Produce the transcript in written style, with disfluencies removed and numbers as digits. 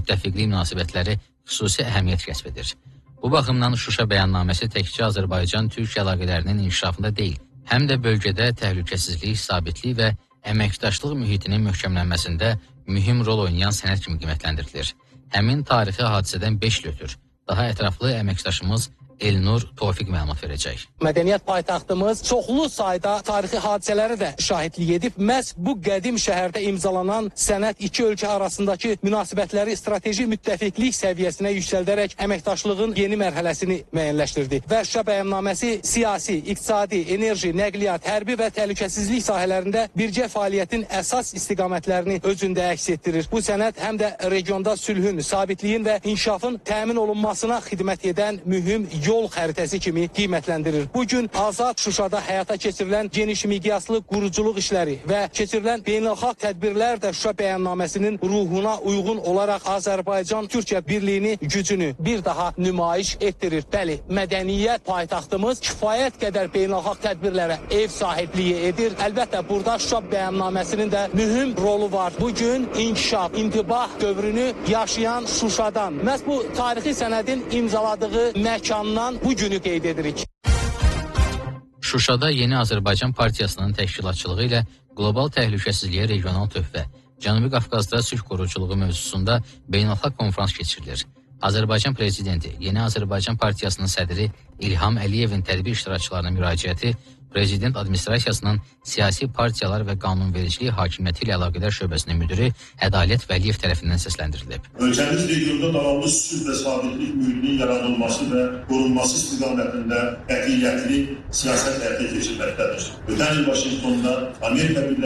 müttəfiqlik münasibətləri xüsusi əhəmiyyət kəsb edir. Bu baxımdan Şuşa bəyannaməsi təkcə Azərbaycan-Türkiyə əlaqələrinin inkişafında deyil, həm də bölgədə təhlükəsizlik, sabitlik və əməkdaşlıq mühitinin möhkəmlənməsində mühüm rol oynayan sənəd kimi qiymətləndirilir. Həmin tarixi hadisədən 5 il ötür. Daha ətraflı əməkdaşımız Elnur Tofiq məlumat verəcək. Mədəniyyət paytaxtımız çoxlu sayda tarixi hadisələrə də şahidlik edib. Məhz bu qədim şəhərdə imzalanan sənəd iki ölkə arasındakı münasibətləri strateji müttəfiqlik səviyyəsinə yüksəldərək əməkdaşlığın yeni mərhələsini müəyyənləşdirdi. Və Şuşa bəyannaməsi siyasi, iqtisadi, enerji, nəqliyyat, hərbi və təhlükəsizlik sahələrində birgə fəaliyyətin əsas istiqamətlərini özündə əks etdirir. Bu sənəd həm də regionda sülhün, sabitliyin və inkişafın təmin olunmasına xidmət edən mühüm yol xəritəsi kimi qiymətləndirir. Bugün Azad Şuşada həyata keçirilən geniş miqyaslı quruculuq işləri və keçirilən beynəlxalq tədbirlər də Şuşa bəyannaməsinin ruhuna uyğun olaraq Azərbaycan-Türkiyə birliyini, gücünü bir daha nümayiş etdirir. Bəli, mədəniyyət paytaxtımız kifayət qədər beynəlxalq tədbirlərə ev sahibliyi edir. Əlbəttə, burada Şuşa bəyannaməsinin də mühüm rolu var. Bugün inkişaf, intibah dövrünü yaşayan Şuşadan, məhz bu tarixi sənədin imzaladığı məkandan bu günü qeyd edirik. Şuşada Yeni Azərbaycan Partiyasının təşkilatçılığı ilə qlobal təhlükəsizliyə regional töhfə, Cənubi Qafqazda sülh quruculuğu mövzusunda beynəlxalq konfrans keçirilir. Azərbaycan Prezidenti, Yeni Azərbaycan Partiyasının sədri İlham Əliyevin tədbir iştirakçılarına müraciəti Prezident Administrasiyasının siyasi partiyalar və qanunvericilik hakimiyyəti ilə əlaqədar şöbəsinin müdiri Ədalət Vəliyev tərəfindən səsləndirilib. Ölkəmiz regionda davamlı sülh və sabitlik mühitinin yaradılması və qorunması istiqamətində qətiyyətli siyasət həyata keçirməkdədir. Ötən il Vaşinqtonda Amerika